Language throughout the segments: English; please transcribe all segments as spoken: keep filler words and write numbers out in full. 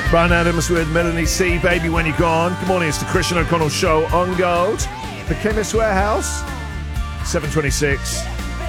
Brian Adams with Melanie C. Baby When You're Gone. Good morning, it's the Christian O'Connell Show on Gold. The Chemist Warehouse, seven twenty-six.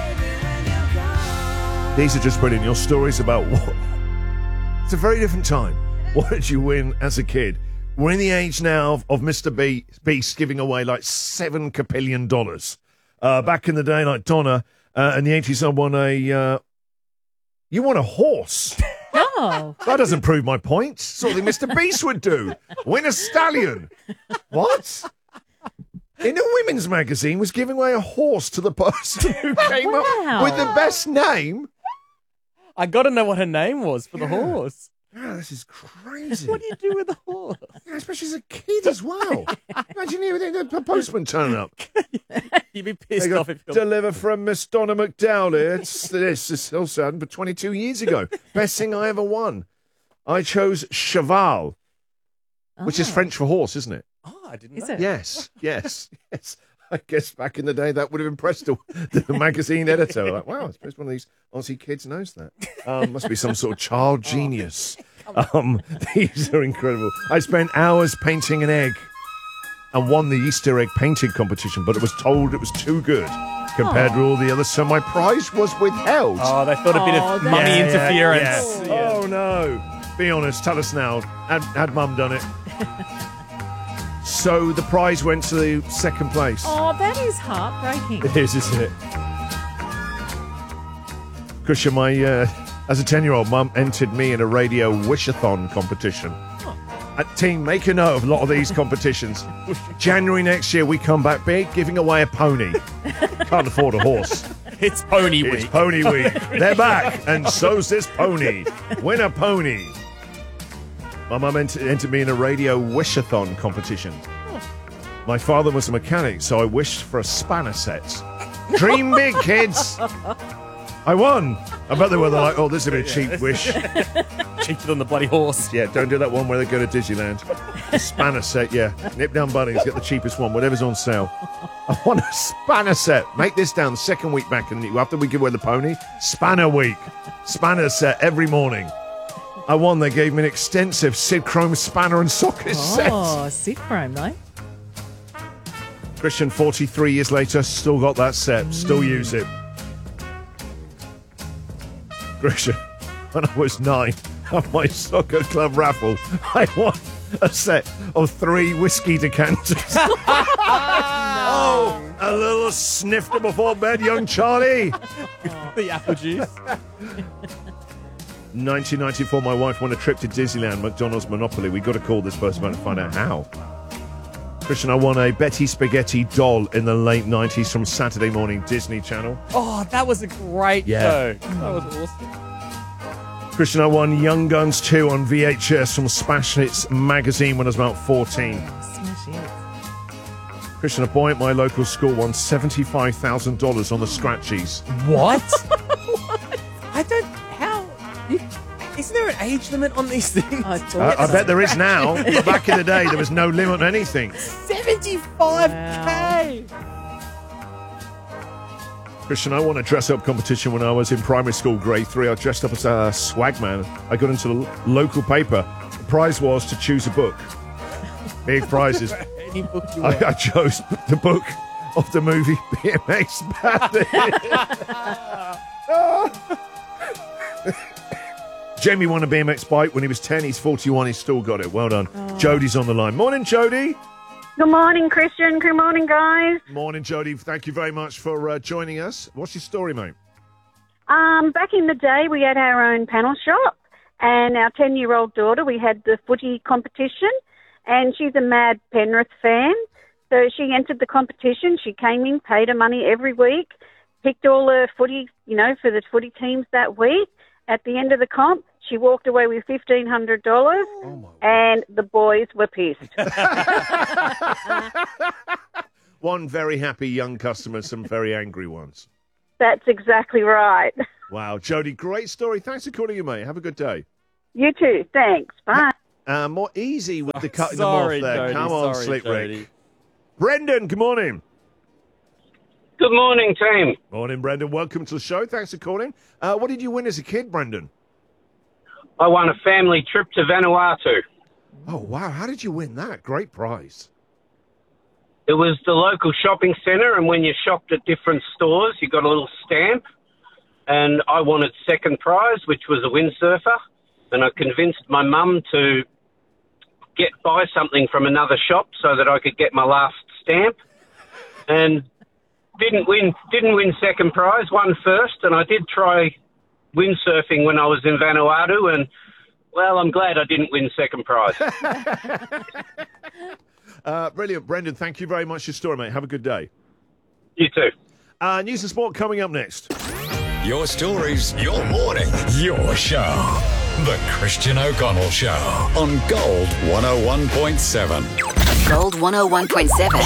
These are just brilliant. Your stories about what? It's a very different time. What did you win as a kid? We're in the age now of, of Mister B, Beast giving away like seven capillion dollars. Uh, back in the day, like Donna, uh, in the eighties, I won a... Uh, you won a horse. Oh. That doesn't prove my point. Something Mister Beast would do. Win a stallion. What? In a women's magazine was giving away a horse to the person who came Wow. up with the best name. I got to know what her name was for the Yeah. horse. Yeah, this is crazy. What do you do with a horse? Yeah, especially as a kid as well. Imagine you the postman turning up. You'd be pissed They go, off if you're... deliver from Miss Donna McDowell here. It's this. It's all sudden, but twenty-two years ago. Best thing I ever won. I chose cheval, which is Oh. French for horse, isn't it? Oh, I didn't Is know. it? Yes, yes, yes. I guess back in the day that would have impressed the, the magazine editor. Like, wow, I suppose one of these Aussie kids knows that. Um, must be some sort of child genius. Um, these are incredible. I spent hours painting an egg and won the Easter egg painting competition, but it was told it was too good compared to all the others, so my prize was withheld. Oh, they thought a bit Oh, of that's- mummy Yeah, interference. yeah. Yeah. Oh, no. Be honest, tell us now. Had, had mum done it? So the prize went to the second place. Oh, that is heartbreaking. It is, isn't it? Christian, my, uh, as a ten-year-old, mum entered me in a radio wish-a-thon competition. Uh, team, make a note of a lot of these competitions. January next year, we come back big, giving away a pony. Can't afford a horse. It's pony It's week. Pony Week. They're back, and so's this pony. Win a pony. My mum ent- entered me in a radio wish-a-thon competition. My father was a mechanic, so I wished for a spanner set. Dream big, kids. I won. I bet they were they're like, oh, this is a bit cheap wish. Cheaper than the bloody horse. Yeah, don't do that one where they go to Disneyland. The spanner set, yeah. Nip down Bunnings, get the cheapest one, whatever's on sale. I want a spanner set. Make this down the second week back in the, after we give away the pony. Spanner week. Spanner set every morning. I won. They gave me an extensive Sid Chrome spanner and socket set. Oh, sick chrome, though. Christian, forty-three years later, still got that set. Still use it. Christian, when I was nine, at my soccer club raffle, I won a set of three whiskey decanters. Oh, a little snifter before bed, young Charlie. The apple juice. nineteen ninety-four, my wife won a trip to Disneyland, McDonald's Monopoly. We got to call this person back to find out how. Christian, I won a Betty Spaghetti doll in the late nineties from Saturday Morning Disney Channel. Oh, that was a great Yeah. show. That was awesome. Christian, I won Young Guns two on V H S from Smash Hits magazine when I was about fourteen. Smash it. Christian, a boy at my local school won seventy-five thousand dollars on the scratchies. What? I don't... How... You, isn't there an age limit on these things? I I, thought I so. bet there is now, but back in the day, there was no limit on anything. seventy-five K! Christian, I won a dress-up competition when I was in primary school, grade three. I dressed up as a swag man. I got into the lo- local paper. The prize was to choose a book. Big prizes. Any book you want. I, I chose the book of the movie B M X Bandit. Jamie won a B M X bike when he was ten. He's forty-one. He's still got it. Well done. Jodie's on the line. Morning, Jodie. Good morning, Christian. Good morning, guys. Morning, Jodie. Thank you very much for uh, joining us. What's your story, mate? Um, back in the day, we had our own panel shop, and our ten-year-old daughter, we had the footy competition, and she's a mad Penrith fan. So she entered the competition. She came in, paid her money every week, picked all the footy, you know, for the footy teams that week. At the end of the comp, she walked away with fifteen hundred dollars, and the boys were pissed. One very happy young customer, some very angry ones. That's exactly right. Wow, Jodie, great story. Thanks for calling you, mate. Have a good day. You too. Thanks. Bye. Uh, more easy with the cutting Sorry, them off there. Jodie, Come on, sorry, Slick Rick. Jodie. Brendan, good morning. Good morning, team. Morning, Brendan. Welcome to the show. Thanks for calling. Uh, what did you win as a kid, Brendan? I won a family trip to Vanuatu. Oh, wow. How did you win that? Great prize. It was the local shopping centre, and when you shopped at different stores, you got a little stamp. And I wanted second prize, which was a windsurfer. And I convinced my mum to get buy something from another shop so that I could get my last stamp. And didn't win didn't win second prize, won first. And I did try windsurfing when I was in Vanuatu, and, well, I'm glad I didn't win second prize. uh, brilliant. Brendan, thank you very much for your story, mate. Have a good day. You too. Uh, news and sport coming up next. Your stories, your morning, your show. The Christian O'Connell Show on Gold one oh one point seven. Gold one oh one point seven.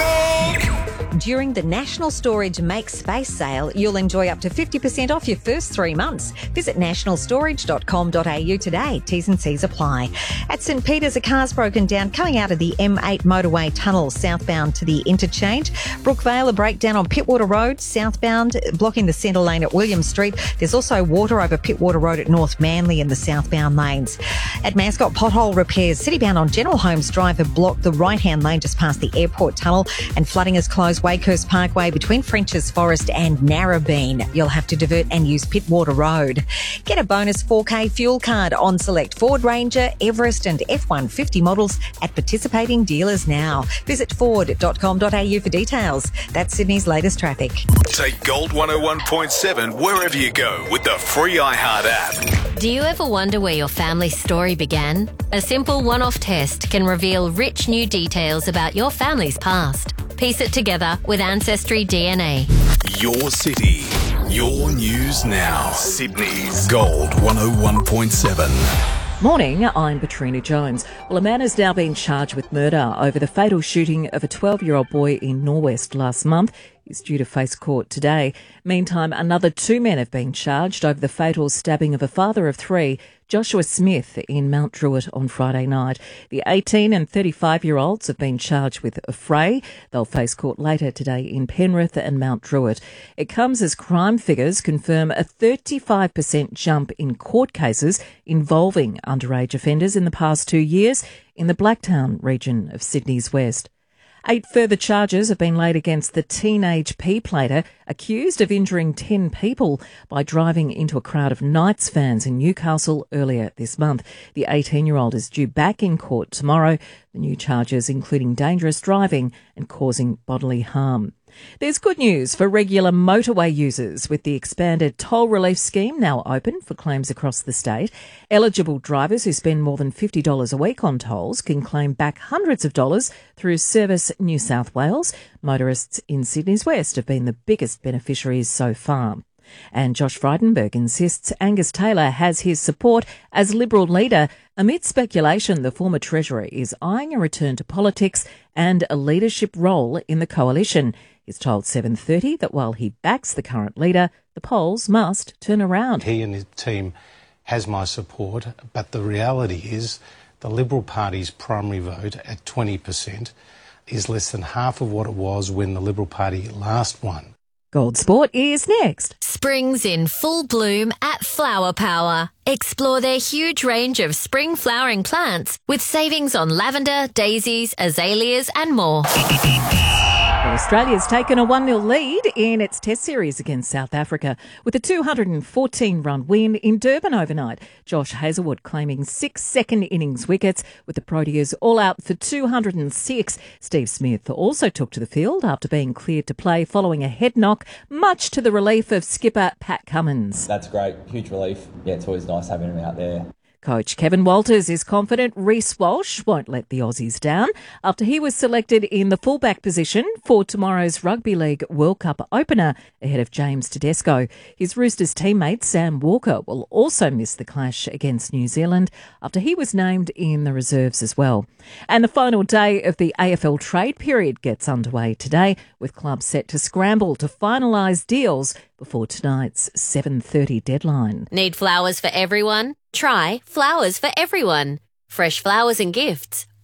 During the National Storage Make Space sale, you'll enjoy up to fifty percent off your first three months. Visit national storage dot com dot a u today. T's and C's apply. At St Peters, a car's broken down coming out of the M eight motorway tunnel southbound to the interchange. Brookvale, a breakdown on Pittwater Road southbound, blocking the centre lane at William Street. There's also water over Pittwater Road at North Manly in the southbound lanes. At Mascot, pothole repairs. Citybound on General Holmes Drive have blocked the right-hand lane just past the airport tunnel, and flooding has closed Wakehurst Parkway between French's Forest and Narrabeen. You'll have to divert and use Pittwater Road. Get a bonus four K fuel card on select Ford Ranger, Everest and F one fifty models at participating dealers now. Visit ford dot com dot a u for details. That's Sydney's latest traffic. Take Gold one oh one point seven wherever you go with the free iHeart app. Do you ever wonder where your family's story began? A simple one-off test can reveal rich new details about your family's past. Piece it together with Ancestry D N A. Your city, your news now. Sydney's Gold one oh one point seven. Morning, I'm Katrina Jones. Well, a man has now been charged with murder over the fatal shooting of a twelve-year-old boy in Norwest last month. He's due to face court today. Meantime, another two men have been charged over the fatal stabbing of a father of three, Joshua Smith, in Mount Druitt on Friday night. The eighteen and thirty-five-year-olds have been charged with affray. They'll face court later today in Penrith and Mount Druitt. It comes as crime figures confirm a thirty-five percent jump in court cases involving underage offenders in the past two years in the Blacktown region of Sydney's West. Eight further charges have been laid against the teenage P-plater accused of injuring ten people by driving into a crowd of Knights fans in Newcastle earlier this month. The eighteen-year-old is due back in court tomorrow. The new charges including dangerous driving and causing bodily harm. There's good news for regular motorway users with the expanded toll relief scheme now open for claims across the state. Eligible drivers who spend more than fifty dollars a week on tolls can claim back hundreds of dollars through Service New South Wales. Motorists in Sydney's West have been the biggest beneficiaries so far. And Josh Frydenberg insists Angus Taylor has his support as Liberal leader amid speculation the former Treasurer is eyeing a return to politics and a leadership role in the coalition. He's told seven thirty that while he backs the current leader, the polls must turn around. He and his team has my support, but the reality is the Liberal Party's primary vote at twenty percent is less than half of what it was when the Liberal Party last won. Gold Sport is next. Spring's in full bloom at Flower Power. Explore their huge range of spring flowering plants with savings on lavender, daisies, azaleas and more. Well, Australia's taken a one nil lead in its Test series against South Africa with a two hundred fourteen run win in Durban overnight. Josh Hazlewood claiming six second innings wickets with the Proteas all out for two hundred six. Steve Smith also took to the field after being cleared to play following a head knock, much to the relief of skipper Pat Cummins. That's great. Huge relief. Yeah, it's always nice having him out there. Coach Kevin Walters is confident Reece Walsh won't let the Aussies down after he was selected in the fullback position for tomorrow's Rugby League World Cup opener ahead of James Tedesco. His Roosters teammate Sam Walker will also miss the clash against New Zealand after he was named in the reserves as well. And the final day of the A F L trade period gets underway today with clubs set to scramble to finalise deals before tonight's seven thirty deadline. Need flowers for everyone? Try Flowers for Everyone. Fresh flowers and gifts